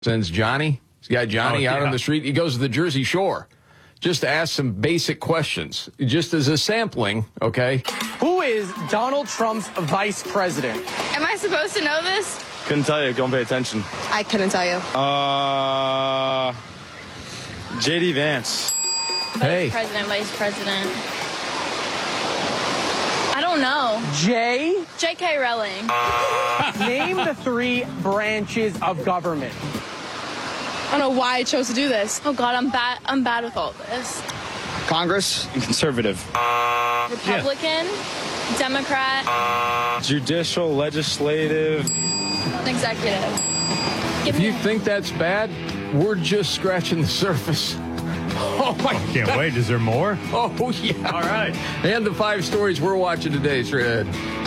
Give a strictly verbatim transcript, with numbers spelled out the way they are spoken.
Sends Johnny. He's got Johnny oh, out yeah. on the street. He goes to the Jersey Shore just to ask some basic questions, just as a sampling, okay? Who is Donald Trump's vice president? Am I supposed to know this? Couldn't tell you. Don't pay attention. I couldn't tell you. Uh, J D Vance. Hey. Vice president, vice president. I don't know. J. J K. Rowling. Name the three branches of government. I don't know why I chose to do this. Oh, God, I'm bad. I'm bad with all this. Congress and conservative. Republican, yeah. Democrat, judicial, legislative, executive. Give If me you think that's bad, we're just scratching the surface. Oh, my Can't God. wait. Is there more? Oh, yeah. All right. And the five stories we're watching today, Shred.